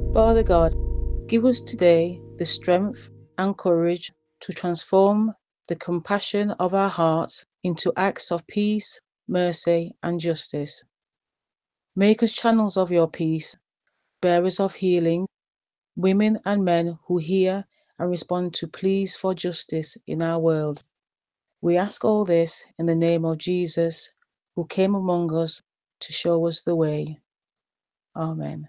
Father God, give us today the strength and courage to transform the compassion of our hearts into acts of peace, mercy, and justice. Make us channels of your peace, bearers of healing, women and men who hear and respond to pleas for justice in our world. We ask all this in the name of Jesus, who came among us to show us the way. Amen.